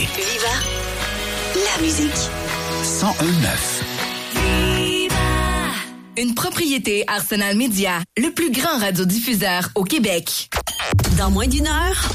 Viva la musique. 101.9. Une propriété Arsenal Média, le plus grand radiodiffuseur au Québec. Dans moins d'une heure,